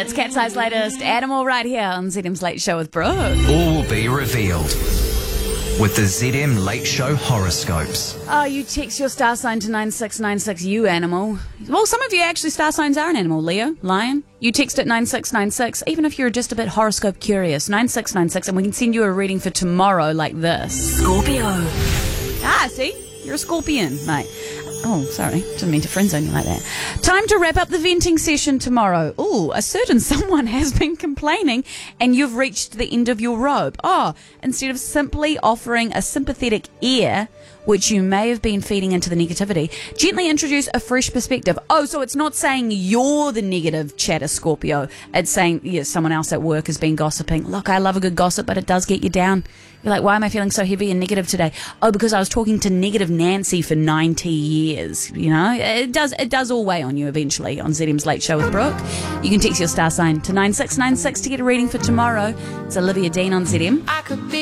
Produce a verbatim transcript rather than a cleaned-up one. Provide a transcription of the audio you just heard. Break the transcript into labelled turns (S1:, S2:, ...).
S1: It's Cat's Eye's latest Animal right here on Z M's Late Show with Brooke.
S2: All will be revealed with the Z M Late Show horoscopes.
S1: Oh, you text your star sign to nine six nine six, you animal. Well, some of you actually star signs are an animal. Leo, lion. You text it nine six nine six, even if you're just a bit horoscope curious. nine six nine six, and we can send you a reading for tomorrow like this.
S3: Scorpio.
S1: Ah, see? You're a scorpion, mate. Oh, sorry. Didn't mean to friend zone you like that. Time to wrap up the venting session tomorrow. Ooh, a certain someone has been complaining and you've reached the end of your rope. Oh, instead of simply offering a sympathetic ear, which you may have been feeding into the negativity, gently introduce a fresh perspective. Oh, so it's not saying you're the negative chatter Scorpio. It's saying, yeah, someone else at work has been gossiping. Look, I love a good gossip, but it does get you down. You're like, why am I feeling so heavy and negative today? Oh, because I was talking to negative Nancy for ninety years. You know, it does it does all weigh on you eventually on Z M's Late Show with Brooke. You can text your star sign to nine six nine six to get a reading for tomorrow. It's Olivia Dean on Z M.
S3: I could be